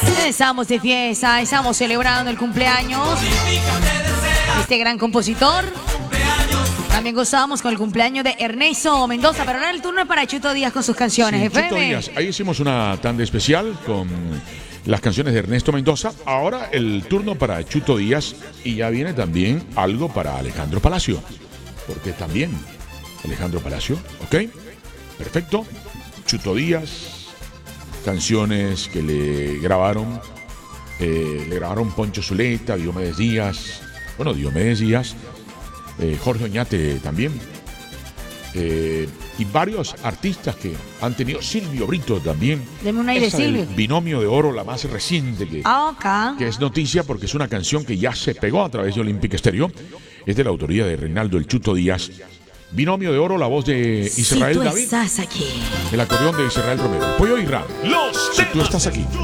Estamos de fiesta, estamos celebrando el cumpleaños de este gran compositor. También gozábamos con el cumpleaños de Ernesto Mendoza, pero ahora el turno es para Chuto Díaz con sus canciones. Sí, FM. Chuto Díaz. Ahí hicimos una tanda especial con las canciones de Ernesto Mendoza. Ahora el turno para Chuto Díaz y ya viene también algo para Alejandro Palacio. Porque también Alejandro Palacio, ¿ok? Perfecto. Chuto Díaz, canciones que le grabaron Poncho Zuleta, Diomedes Díaz, Jorge Oñate también, y varios artistas que han tenido, Silvio Brito también. Deme un aire, Silvio. Binomio de Oro, la más reciente que es noticia porque es una canción que ya se pegó a través de Olympic Stereo, es de la autoría de Reinaldo El Chuto Díaz. Binomio de Oro, la voz de Israel David. Si tú estás aquí. El acordeón de Israel Romero. Pollo y Ram. Si tú estás aquí.